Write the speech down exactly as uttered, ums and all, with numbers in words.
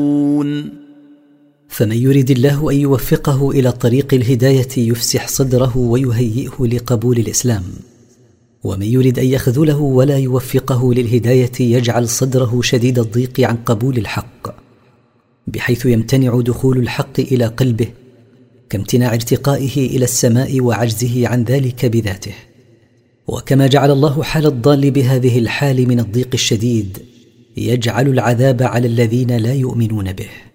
فمن يرد الله أن يوفقه إلى طريق الهداية يفسح صدره ويهيئه لقبول الإسلام، ومن يرد أن يخذله ولا يوفقه للهداية يجعل صدره شديد الضيق عن قبول الحق، بحيث يمتنع دخول الحق إلى قلبه كامتناع ارتقائه إلى السماء وعجزه عن ذلك بذاته. وكما جعل الله حال الضال بهذه الحال من الضيق الشديد، يجعل العذاب على الذين لا يؤمنون به.